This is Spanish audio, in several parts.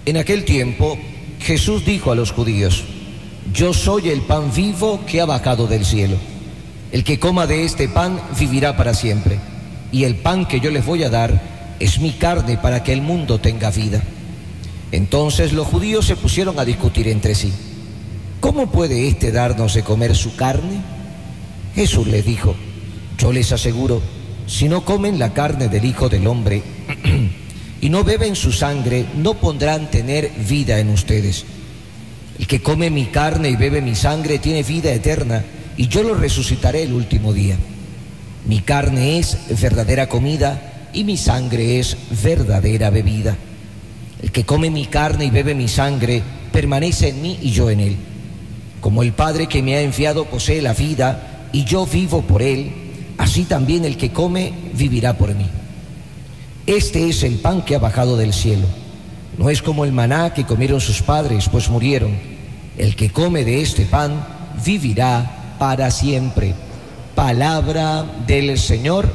En aquel tiempo, Jesús dijo a los judíos: Yo soy el pan vivo que ha bajado del cielo. El que coma de este pan vivirá para siempre. Y el pan que yo les voy a dar es mi carne para que el mundo tenga vida. Entonces los judíos se pusieron a discutir entre sí: ¿Cómo puede éste darnos de comer su carne? Jesús les dijo: Yo les aseguro, si no comen la carne del Hijo del Hombre y no beben su sangre, no podrán tener vida en ustedes. El que come mi carne y bebe mi sangre tiene vida eterna, y yo lo resucitaré el último día. Mi carne es verdadera comida y mi sangre es verdadera bebida. El que come mi carne y bebe mi sangre permanece en mí y yo en él. Como el Padre que me ha enviado posee la vida y yo vivo por él, así también el que come vivirá por mí. Este es el pan que ha bajado del cielo. No es como el maná que comieron sus padres, pues murieron. El que come de este pan vivirá para siempre. Palabra del Señor.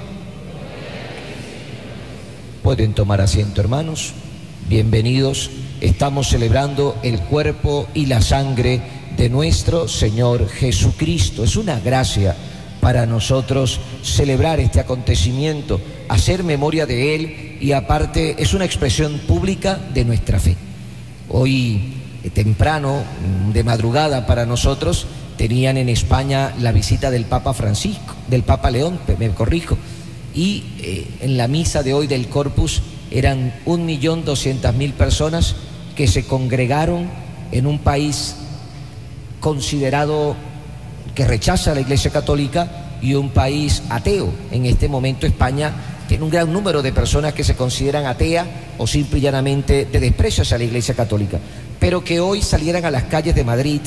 Pueden tomar asiento, hermanos. Bienvenidos. Estamos celebrando el cuerpo y la sangre de nuestro Señor Jesucristo. Es una gracia para nosotros celebrar este acontecimiento, hacer memoria de Él, y aparte es una expresión pública de nuestra fe. Hoy temprano, de madrugada para nosotros, tenían en España la visita del Papa Francisco, del Papa León, me corrijo, y en la misa de hoy del Corpus eran 1.200.000 personas que se congregaron en un país considerado que rechaza a la Iglesia Católica y un país ateo. En este momento España tiene un gran número de personas que se consideran ateas o simple y llanamente de desprecio hacia la Iglesia Católica, pero que hoy salieran a las calles de Madrid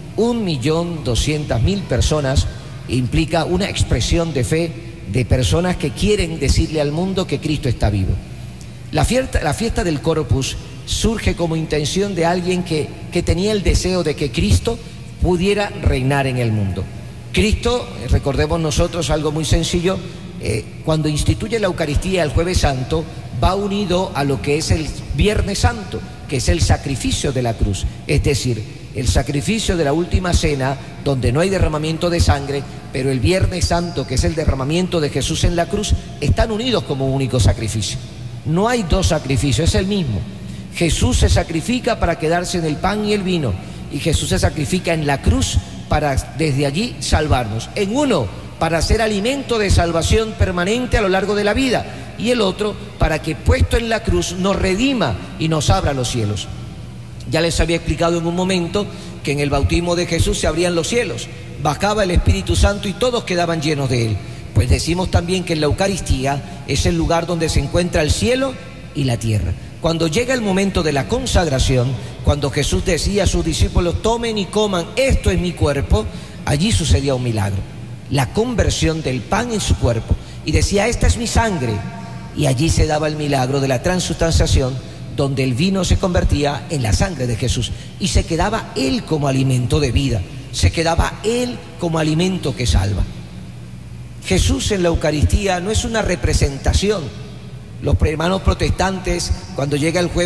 1.200.000 personas implica una expresión de fe de personas que quieren decirle al mundo que Cristo está vivo. La fiesta del Corpus surge como intención de alguien que tenía el deseo de que Cristo pudiera reinar en el mundo. Cristo, recordemos nosotros algo muy sencillo, cuando instituye la Eucaristía el Jueves Santo, va unido a lo que es el Viernes Santo, que es el sacrificio de la cruz, es decir, el sacrificio de la última cena, donde no hay derramamiento de sangre, pero el Viernes Santo, que es el derramamiento de Jesús en la cruz, están unidos como un único sacrificio. No hay dos sacrificios, es el mismo. Jesús se sacrifica para quedarse en el pan y el vino, y Jesús se sacrifica en la cruz para desde allí salvarnos. En uno, para ser alimento de salvación permanente a lo largo de la vida, y el otro, para que puesto en la cruz nos redima y nos abra los cielos. Ya les había explicado en un momento que en el bautismo de Jesús se abrían los cielos, bajaba el Espíritu Santo y todos quedaban llenos de él. Pues decimos también que en la Eucaristía es el lugar donde se encuentra el cielo y la tierra. Cuando llega el momento de la consagración, cuando Jesús decía a sus discípulos: tomen y coman, esto es mi cuerpo, allí sucedía un milagro, la conversión del pan en su cuerpo, y decía: esta es mi sangre, y allí se daba el milagro de la transustanciación, donde el vino se convertía en la sangre de Jesús, y se quedaba Él como alimento de vida, se quedaba Él como alimento que salva. Jesús en la Eucaristía no es una representación. Los hermanos protestantes, cuando llega el jueves